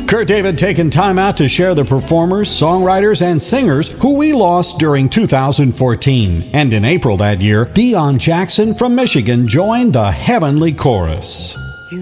Kurt David taking time out to share the performers, songwriters, and singers who we lost during 2014. And in April that year, Deion Jackson from Michigan joined the Heavenly Chorus.